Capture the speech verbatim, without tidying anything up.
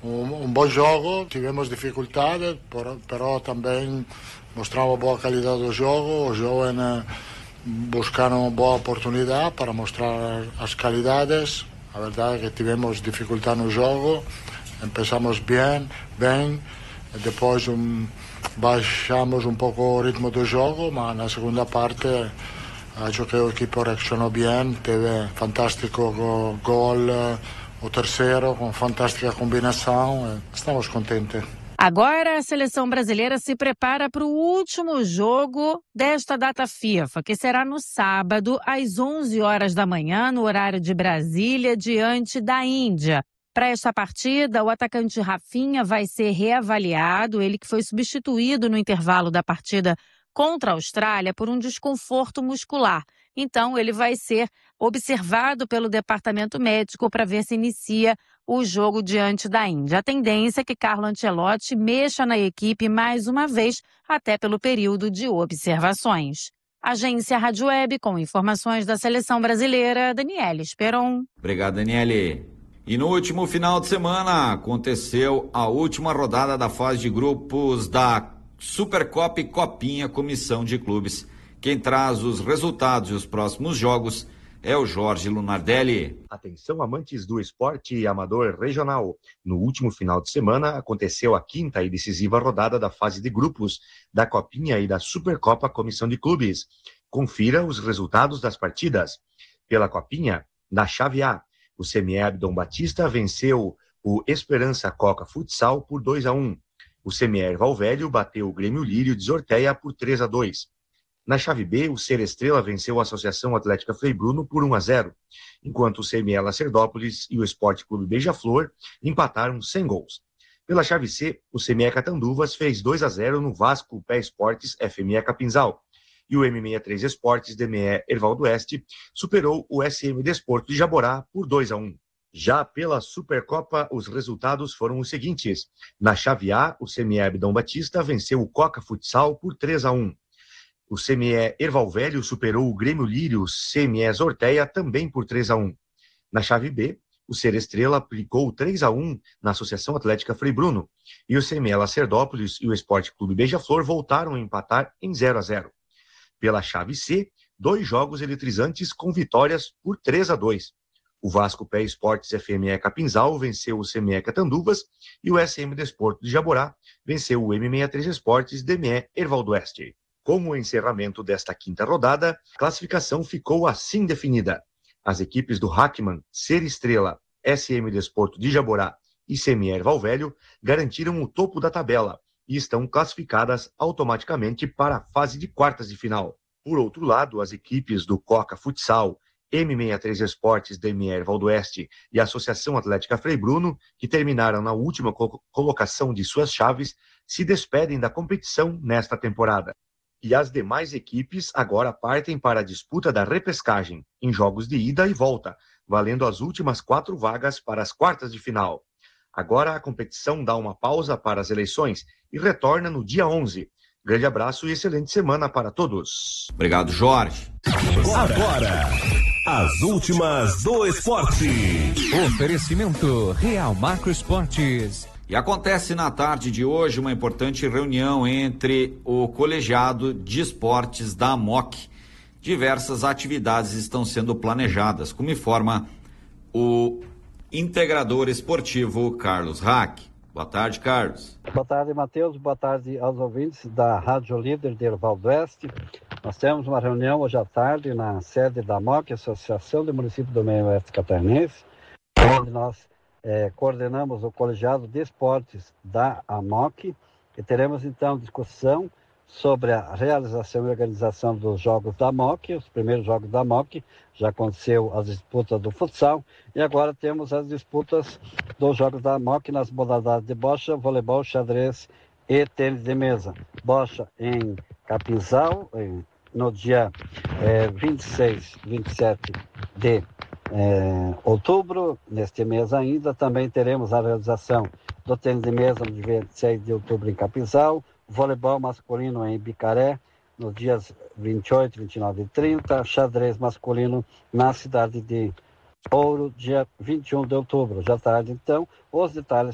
um, um bom jogo. Tivemos dificuldades, mas também mostramos boa qualidade do jogo. Os jovens buscaram uma boa oportunidade para mostrar as qualidades. A verdade é que tivemos dificuldade no jogo. Começamos bem, bem. Depois um, baixamos um pouco o ritmo do jogo, mas na segunda parte acho que o equipe reaccionou bem. Teve fantástico gol, o terceiro, com fantástica combinação. Estamos contentes. Agora a seleção brasileira se prepara para o último jogo desta data FIFA, que será no sábado, às onze horas da manhã, no horário de Brasília, diante da Índia. Para esta partida, o atacante Rafinha vai ser reavaliado, ele que foi substituído no intervalo da partida contra a Austrália por um desconforto muscular. Então, ele vai ser observado pelo departamento médico para ver se inicia o jogo diante da Índia. A tendência é que Carlo Ancelotti mexa na equipe mais uma vez, até pelo período de observações. Agência Rádio Web, com informações da seleção brasileira, Daniele Esperon. Obrigado, Daniele. E no último final de semana aconteceu a última rodada da fase de grupos da Supercopa e Copinha Comissão de Clubes. Quem traz os resultados e os próximos jogos é o Jorge Lunardelli. Atenção, amantes do esporte amador regional. No último final de semana aconteceu a quinta e decisiva rodada da fase de grupos da Copinha e da Supercopa Comissão de Clubes. Confira os resultados das partidas. Pela Copinha, na chave A, o C M E Dom Batista venceu o Esperança Coca Futsal por dois a um. O C M E Erval Velho bateu o Grêmio Lírio de Zorteia por três a dois. Na chave B, o Ser Estrela venceu a Associação Atlética Frei Bruno por um a zero, enquanto o C M E Lacerdópolis e o Esporte Clube Beija-Flor empataram sem gols. Pela chave C, o C M E Catanduvas fez dois a zero no Vasco Pé Esportes F M E Capinzal, e o M sessenta e três Esportes D M E Erval do Oeste superou o S M Desporto de Jaborá por dois a um. Já pela Supercopa, os resultados foram os seguintes. Na chave A, o C M E Dom Batista venceu o Coca Futsal por três a um. O C M E Erval Velho superou o Grêmio Lírio C M E Zorteia também por três a um. Na chave B, o Ser Estrela aplicou três a um na Associação Atlética Frei Bruno, e o C M E Lacerdópolis e o Esporte Clube Beija-Flor voltaram a empatar em zero a zero. Pela chave C, dois jogos eletrizantes com vitórias por três a dois. O Vasco Pé Esportes F M E Capinzal venceu o C M E Catanduvas e o S M Desporto de Jaborá venceu o M sessenta e três Esportes D M E Erval do Oeste. Com o encerramento desta quinta rodada, a classificação ficou assim definida. As equipes do Hackman, Ser Estrela, S M Desporto de Jaborá e C M E Erval Velho garantiram o topo da tabela e estão classificadas automaticamente para a fase de quartas de final. Por outro lado, as equipes do Coca Futsal, M sessenta e três Esportes D M E Erval do Oeste e a Associação Atlética Frei Bruno, que terminaram na última co- colocação de suas chaves, se despedem da competição nesta temporada. E as demais equipes agora partem para a disputa da repescagem, em jogos de ida e volta, valendo as últimas quatro vagas para as quartas de final. Agora a competição dá uma pausa para as eleições e retorna no dia onze. Grande abraço e excelente semana para todos. Obrigado, Jorge. Agora, as últimas do esporte. Oferecimento Real Macro Esportes. E acontece na tarde de hoje uma importante reunião entre o colegiado de esportes da AMOC. Diversas atividades estão sendo planejadas, como informa o integrador esportivo Carlos Hack. Boa tarde, Carlos. Boa tarde, Matheus. Boa tarde aos ouvintes da Rádio Líder de Erval do Oeste. Nós temos uma reunião hoje à tarde na sede da AMOC, Associação de Municípios do Meio Oeste Catarinense, onde nós eh, coordenamos o colegiado de esportes da AMOC e teremos então discussão sobre a realização e organização dos jogos da AMOC. Os primeiros jogos da AMOC já aconteceu as disputas do futsal e agora temos as disputas dos jogos da AMOC nas modalidades de bocha, voleibol, xadrez e tênis de mesa. Bocha em Capinzal, em, no dia eh, vinte e seis, vinte e sete de eh, outubro, neste mês ainda. Também teremos a realização do tênis de mesa no dia vinte e seis de outubro em Capinzal, voleibol masculino em Bicaré, nos dias vinte e oito, vinte e nove e trinta, xadrez masculino na cidade de Ouro, dia vinte e um de outubro. Já tarde, então, os detalhes